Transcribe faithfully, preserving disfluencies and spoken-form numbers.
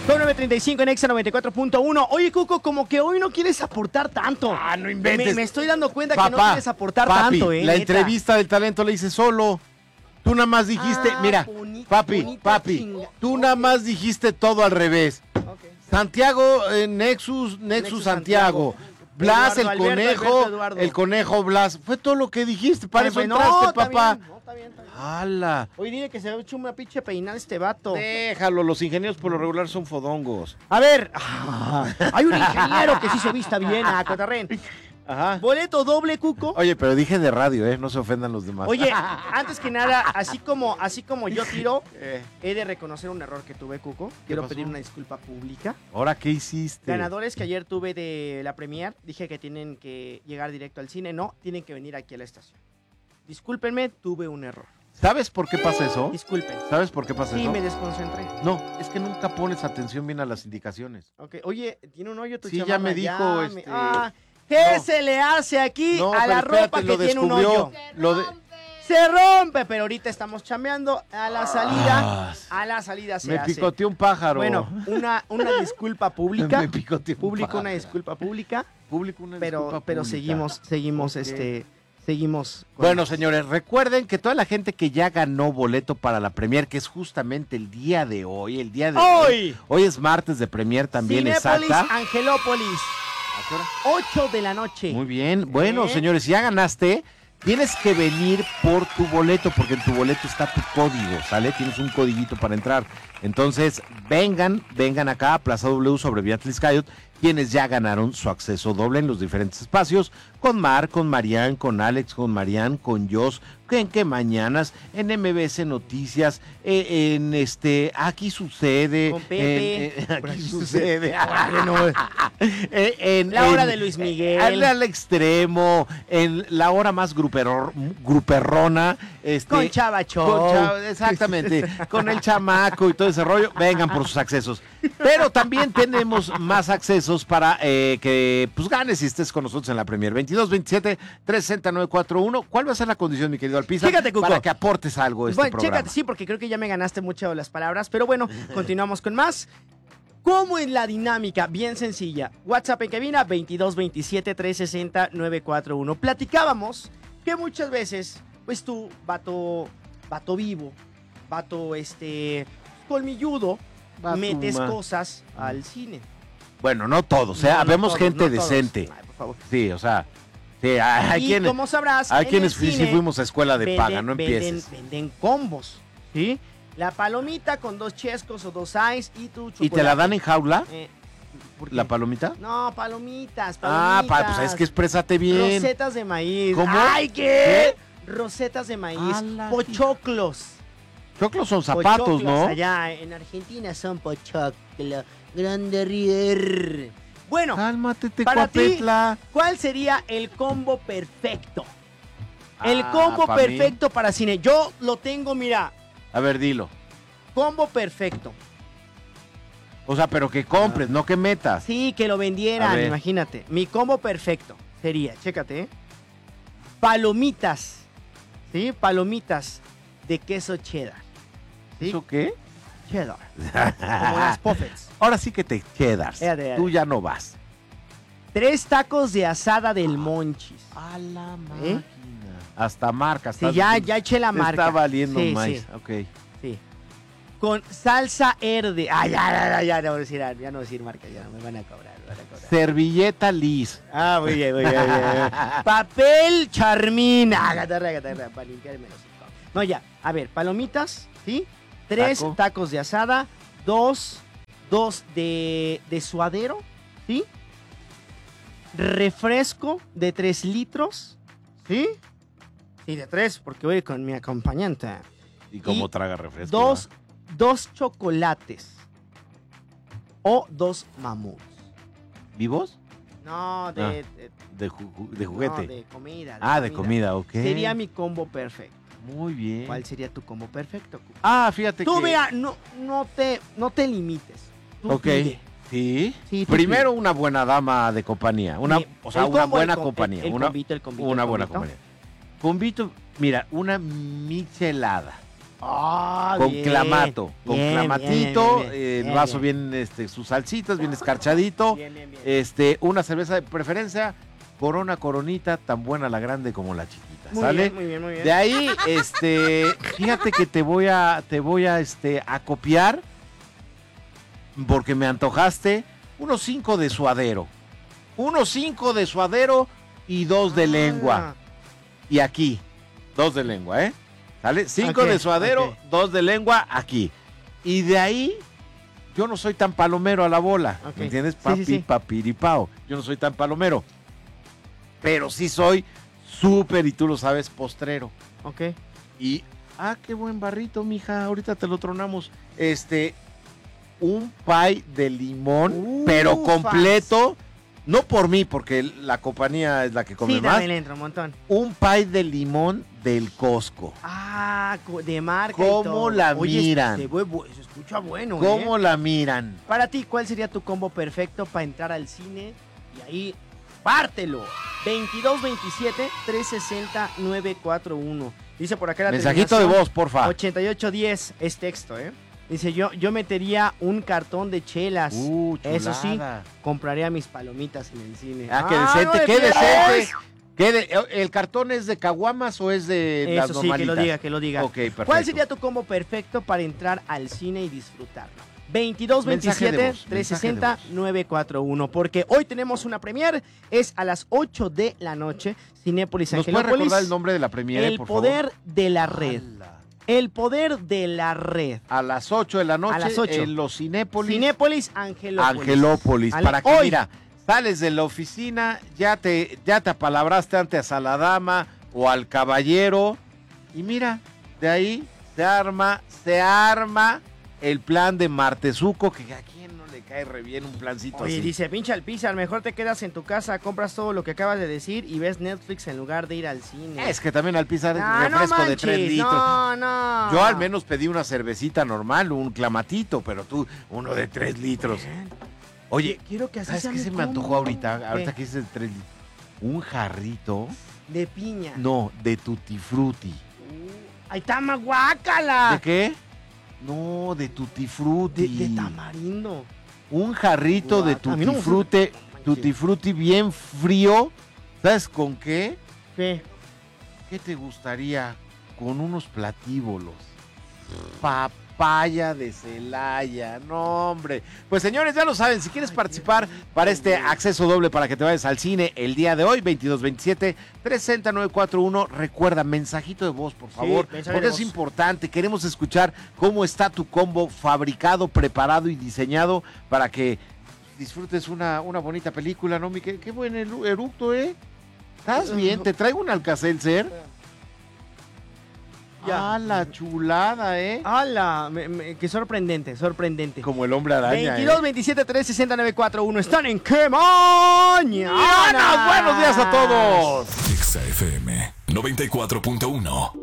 Son nueve treinta y cinco en Exa noventa y cuatro punto uno. Oye, Cuco, como que hoy no quieres aportar tanto. Ah, no inventes. Me, me estoy dando cuenta Papá, que no quieres aportar papi, tanto, ¿eh? La neta. entrevista del talento la hice solo. Tú nada más dijiste, Ah, mira, bonita, papi, bonita papi, chinga. tú Ok. nada más dijiste todo al revés. Okay. Santiago, eh, Nexus, Nexus, Nexus Santiago. Santiago. Blas, Eduardo, el Alberto, conejo, Alberto, Eduardo. el conejo Blas. Fue todo lo que dijiste, para eso Ay, pues, entraste, no, está papá. bien, no, está bien, está bien. ¡Hala! Oye, dile que se ha hecho una pinche peinada este vato. Déjalo, los ingenieros por lo regular son fodongos. A ver, ah, hay un ingeniero que sí se vista bien a Cotarren. Ajá. Boleto doble, Cuco. Oye, pero dije de radio, ¿eh? No se ofendan los demás. Oye, antes que nada, así como, así como yo tiro, Eh, he de reconocer un error que tuve, Cuco. Quiero pasó? pedir una disculpa pública. ¿Ahora qué hiciste? Ganadores que ayer tuve de la premier, dije que tienen que llegar directo al cine. No, tienen que venir aquí a la estación. Discúlpenme, tuve un error. ¿Sabes por qué pasa eso? Disculpen. ¿Sabes por qué pasa Sí, eso? me desconcentré. No, es que nunca pones atención bien a las indicaciones. Ok, oye, tiene un hoyo tu Sí, ya chamarra, me dijo, me- este, Ah, ¿qué no. se le hace aquí No, a la pero espérate, ropa que lo tiene un descubrió. hoyo? Lo de... Se rompe, pero ahorita estamos chambeando. A la salida, Ah, a la salida se me hace. picoteó un pájaro. Bueno, una, una disculpa pública. Me picoteó un Público, pájaro. una disculpa pública. Público, una Pero, disculpa pero pública. seguimos, seguimos, Ok. este, seguimos. con- Bueno, señores, recuerden que toda la gente que ya ganó boleto para la premier, que es justamente el día de hoy, el día de hoy. Hoy, Hoy es martes de premier también, Cinépolis, exacta. Angelópolis, ¿A qué hora? ocho de la noche. Muy bien. Bueno, ¿Eh? señores, si ya ganaste, tienes que venir por tu boleto, porque en tu boleto está tu código, ¿sale? Tienes un codiguito para entrar. Entonces, vengan, vengan acá a Plaza W sobre Beatriz Cayot, quienes ya ganaron su acceso doble en los diferentes espacios, con Mar, con Marian, con Alex, con Marian, con Jos, en que mañanas, en M B S Noticias, eh, en este, aquí sucede. Con Pepe. en- en- Por aquí aquí sucede. Órale, no. Eh, en, La hora en- de Luis Miguel. Al, al extremo, en la hora más gruperor- gruperrona. Este, Con Chava Show. con Chava- exactamente, con el chamaco y todo ese rollo, vengan por sus accesos. Pero también tenemos más accesos para eh, que pues ganes y estés con nosotros en la Premier. veintidós veintisiete tres sesenta nueve cuarenta y uno. ¿Cuál va a ser la condición, mi querido Alpiza? Fíjate, Cuco. Para que aportes algo a este Bueno, programa. chécate, sí, porque creo que ya me ganaste mucho de las palabras, pero bueno, continuamos con más. ¿Cómo es la dinámica? Bien sencilla. WhatsApp en cabina veintidós veintisiete tres sesenta nueve cuarenta y uno. Platicábamos que muchas veces, pues tú, vato, vato vivo, vato este colmilludo, Va, metes Tuma. cosas al cine. Bueno, no todos, o sea, No, no vemos todos, gente no todos. decente. Ay, por favor. Sí, o sea, sí, hay, hay y quienes, como sabrás, hay en quienes el fui- sí cine fuimos a escuela de venden- paga, no venden- empieces. Venden combos, ¿sí? La palomita con dos chescos o dos ice y tu chocolate. ¿Y te la dan en jaula, Eh, ¿por qué? la palomita? No, palomitas, Ah, palomitas. pa, pues es que exprésate bien. Rosetas de maíz. ¿Cómo? ¡Ay, qué! Rosetas de maíz. A la Pochoclos. Choclos son zapatos, Pochoclos, ¿no? Allá en Argentina son pochoclos. Grande River. Bueno, Cálmate, para ti, Tecuapetla. ¿cuál sería el combo perfecto? El Ah, combo pa' mí. perfecto para cine. Yo lo tengo, mira. A ver, dilo. Combo perfecto. O sea, pero que compres, no que metas. Sí, que lo A vendieran, ver. imagínate. Mi combo perfecto sería, chécate, ¿eh? Palomitas. ¿Sí? Palomitas de queso cheddar. ¿Sí? ¿Eso qué? Cheddar. Como las puffets. Ahora sí que te quedas. Fíjate, fíjate. Tú ya no vas. Tres tacos de asada del Monchis. A la ¿Eh? máquina. Hasta marca. Sí, estás- ya, ya eché la te marca. Está valiendo Sí, más. sí, Ok. sí. Con salsa verde. Ah, ya, ya, ya, ya no voy a decir, ya no voy a decir marca, ya no me van a cobrar, me van a cobrar. Servilleta Liz. Ah, muy bien, muy bien, muy bien. Papel charmina. Gatarra, gatarra, para limpiarme los hijos. No, ya. A ver, palomitas, ¿sí? Tres Taco. tacos de asada, dos, dos de, de suadero, ¿sí? Refresco de tres litros, ¿sí? Sí, de tres, porque voy con mi acompañante. ¿Y cómo Y traga refresco? Dos, dos chocolates o dos mamuts. ¿va? ¿Vivos? No, de, Ah, de, De, ju- de juguete. no, de comida. ah, de comida, ok. Sería mi combo perfecto. Muy bien. ¿Cuál sería tu combo perfecto, Cuco? Ah, fíjate Tú, que... mira, no, no, te, no te limites. Tú Ok. pide. Sí. Sí, tú Primero pide. una buena dama de compañía. Una, Sí, o sea, el una combo, buena el com- compañía. el- el una combito, el combito, una el buena combito. compañía. Convito, mira, una michelada. Ah, con bien. clamato, con Bien, clamatito, bien, bien, bien, eh, el bien, vaso bien. bien, este, sus salsitas, bien escarchadito, Bien, bien, bien. este, una cerveza de preferencia, Corona Coronita, tan buena la grande como la chiquita, Muy ¿sale? bien, muy bien, muy bien. De ahí, este, fíjate que te voy a, te voy a, este, a copiar, porque me antojaste, unos cinco de suadero, unos cinco de suadero y dos de Ah. lengua. Y aquí, dos de lengua, ¿eh? ¿Sale? Cinco Ok, de suadero, ok. dos de lengua aquí. Y de ahí, yo no soy tan palomero a la bola. Ok. ¿Me entiendes? Sí, Papi, sí, sí. papiripao. Yo no soy tan palomero. Pero sí soy súper, y tú lo sabes, postrero. Ok. Y, ah, qué buen barrito, mija. Ahorita te lo tronamos. Este, un pie de limón, Ufas. pero completo. No por mí, porque la compañía es la que come Sí, más. también le entra un montón. Un pie de limón del Costco. Ah, co- de marca y ¿Cómo todo. la Oye, miran? Se, ve bu- se escucha bueno, ¿Cómo ¿eh? la miran? Para ti, ¿cuál sería tu combo perfecto para entrar al cine? Y ahí, pártelo. veintidós veintisiete, trescientos sesenta, novecientos cuarenta y uno. Dice por acá la Mensajito de terminación voz, porfa. ochenta y ocho diez es texto, ¿eh? Dice, yo, yo metería un cartón de chelas. Uh, Eso sí, chulada. compraría mis palomitas en el cine. Ah, qué no, decente, de qué pliegues. decente. ¿Qué de- ¿El cartón es de caguamas o es de las Eso sí, que normalitas? lo diga, que lo diga. Ok, perfecto. ¿Cuál sería tu combo perfecto para entrar al cine y disfrutarlo? veintidós Mensaje de veintisiete, voz, trescientos mensaje de sesenta, voz. novecientos cuarenta y uno. Porque hoy tenemos una premier, es a las ocho de la noche, Cinépolis ¿Nos puede Angelópolis. recordar el nombre de la premiere, El por poder favor? de la red. ¡Hala! El poder de la red. A las ocho de la noche A las ocho. en los Cinépolis. Cinépolis Angelópolis. Angelópolis. Ale- Para que, hoy. mira, sales de la oficina, ya te, ya te apalabraste antes a la dama o al caballero. Y mira, de ahí se arma, se arma el plan de Martezuco, que a quién no le cae re bien un plancito Oye, así. dice, pincha el pizza, mejor te quedas en tu casa, compras todo lo que acabas de decir y ves Netflix en lugar de ir al cine. Es que también al pisar Ah, no refresco de manches, tres litros. No, no. Yo al menos pedí una cervecita normal, un clamatito, pero tú uno de tres litros. Oye, quiero que así ¿sabes sea qué mi se me combo. antojó ahorita? Ahorita ¿Qué? que dices de tres litros. Un jarrito, De piña. no, de tutti frutti. Uh, ¡Ahí está, maguácala! ¿De qué? No, de tutti frutti. De, de tamarindo. Un jarrito de Guau, a mí tutti no me gusta- frutti, no manches. tutti frutti bien frío. ¿Sabes con qué? ¿Qué? ¿Qué te gustaría? Con unos platíbolos. Papaya de Celaya. No, hombre. Pues señores, ya lo saben, si quieres Ay, participar qué rico, para este güey. acceso doble para que te vayas al cine el día de hoy, veintidós veintisiete, trescientos sesenta, novecientos cuarenta y uno, recuerda, mensajito de voz, por favor, mensaje porque de es voz. importante. Queremos escuchar cómo está tu combo fabricado, preparado y diseñado para que disfrutes una, una bonita película, ¿no? Mi, qué, qué buen eru- eructo, ¿eh? ¿Estás bien? ¿Te traigo un Alka-Seltzer? Ya. Ah, la chulada, ¿eh? ¡Hala! Me- me- qué sorprendente, sorprendente. Como el hombre araña, veintidós ¿eh? veintisiete, trescientos sesenta, novecientos cuarenta y uno. Están en ¡Qué mañana! ¡Buenos días a todos! Exa F M noventa y cuatro punto uno.